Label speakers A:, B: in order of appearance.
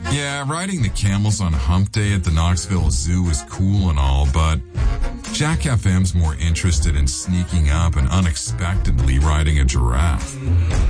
A: Yeah, riding the camels on hump day at the Knoxville Zoo is cool and all, but Jack FM's more interested in sneaking up and unexpectedly riding a giraffe.